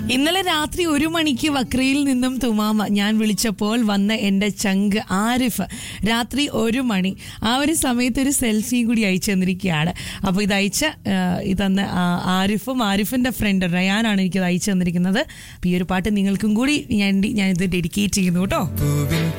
ഇന്നലെ രാത്രി 1 മണിക്ക് വക്രയിൽ നിന്നും തുമാമ ഞാൻ വിളിച്ചപ്പോൾ വന്ന എൻ്റെ ചങ്ക് ആരിഫ് രാത്രി 1 മണി ആ ഒരു സമയത്ത് ഒരു സെൽഫിയും കൂടി അയച്ചു തന്നിരിക്കുകയാണ്. അപ്പോൾ ഇതന്ന് ആരിഫിൻ്റെ ഫ്രണ്ട് റയാനാണ് എനിക്കത് അയച്ചു തന്നിരിക്കുന്നത്. അപ്പോൾ ഈ ഒരു പാട്ട് നിങ്ങൾക്കും കൂടി ഞാനിത് ഡെഡിക്കേറ്റ് ചെയ്യുന്നു കേട്ടോ.